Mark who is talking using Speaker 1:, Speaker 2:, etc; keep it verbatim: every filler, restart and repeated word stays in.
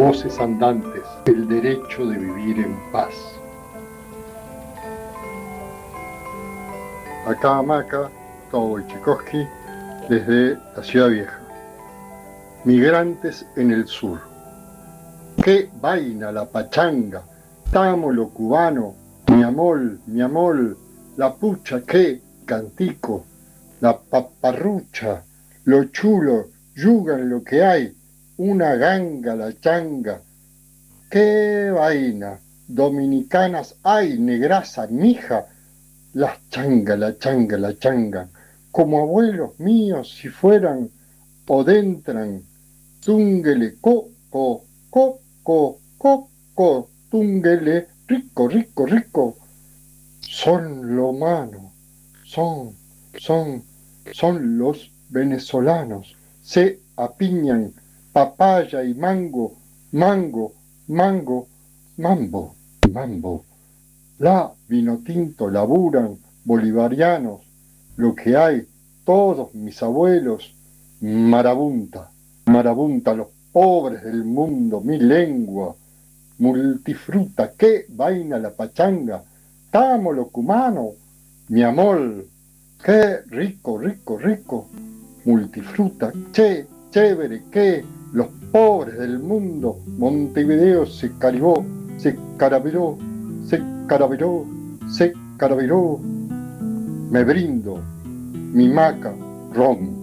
Speaker 1: voces andantes, el derecho de vivir en paz. Acá Hamaca, Gustavo Wojciechowski, desde la Ciudad Vieja. Migrantes en el sur. ¡Qué vaina la pachanga! Tamo lo cubano, mi amor, mi amor, la pucha, qué cantico, la paparrucha, lo chulo, yugan lo que hay, una ganga la changa. ¡Qué vaina! Dominicanas hay, negrasa, mija, la changa, la changa, la changa, como abuelos míos si fueran o dentran, túnguele, coco, coco, coco, túnguele, rico, rico, rico, son lo mano, son, son, son los venezolanos, se apiñan papaya y mango, mango, mango, mambo, mambo. La vino tinto laburan bolivarianos, lo que hay, todos mis abuelos, marabunta, marabunta, los pobres del mundo, mi lengua, multifruta, qué vaina la pachanga, tamo lo cumano, mi amor, qué rico, rico, rico, multifruta, che, chévere, qué, los pobres del mundo, Montevideo se caribó, se caraviró, se caraviró, se caraviró, me brindo, mi maca, ron.